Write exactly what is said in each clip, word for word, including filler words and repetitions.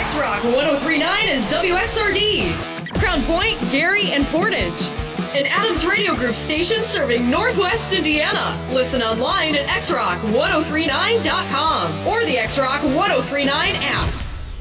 X-Rock one oh three point nine is W X R D. Crown Point, Gary, and Portage. An Adams Radio Group station serving Northwest Indiana. Listen online at x rock ten thirty-nine dot com or the X-Rock ten thirty-nine app.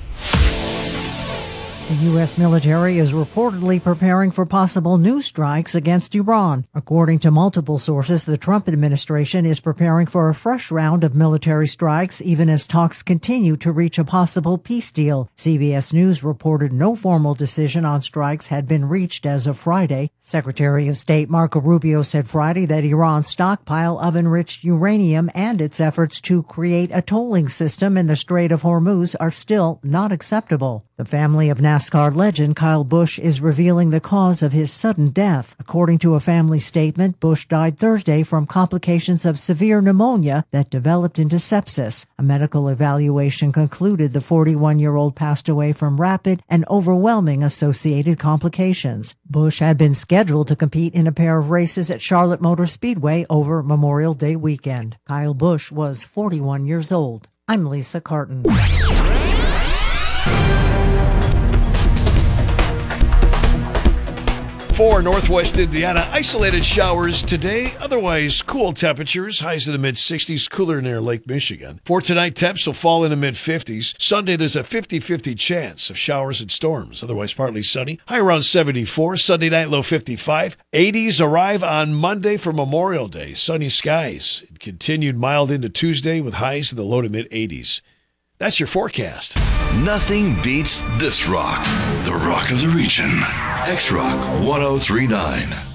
The U S military is reportedly preparing for possible new strikes against Iran. According to multiple sources, the Trump administration is preparing for a fresh round of military strikes even as talks continue to reach a possible peace deal. C B S News reported no formal decision on strikes had been reached as of Friday. Secretary of State Marco Rubio said Friday that Iran's stockpile of enriched uranium and its efforts to create a tolling system in the Strait of Hormuz are still not acceptable. The family of NASCAR legend Kyle Busch is revealing the cause of his sudden death. According to a family statement, Busch died Thursday from complications of severe pneumonia that developed into sepsis. A medical evaluation concluded the forty-one-year-old passed away from rapid and overwhelming associated complications. Busch had been scheduled to compete in a pair of races at Charlotte Motor Speedway over Memorial Day weekend. Kyle Busch was forty-one years old. I'm Lisa Carton. For Northwest Indiana, isolated showers today, otherwise cool temperatures, highs in the mid-sixties, cooler near Lake Michigan. For tonight, temps will fall in the mid-fifties. Sunday, there's a fifty-fifty chance of showers and storms, otherwise partly sunny. High around seventy-four. Sunday night, low fifty-five. eighties arrive on Monday for Memorial Day. Sunny skies. It continued mild into Tuesday with highs in the low to mid-eighties. That's your forecast. Nothing beats this rock. The rock of the region. X-Rock ten thirty-nine.